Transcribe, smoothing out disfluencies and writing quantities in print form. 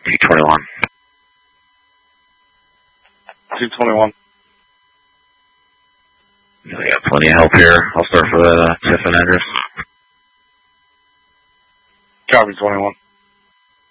P21. 221. We got plenty of help here. I'll start for the Tiffin address. Copy 21.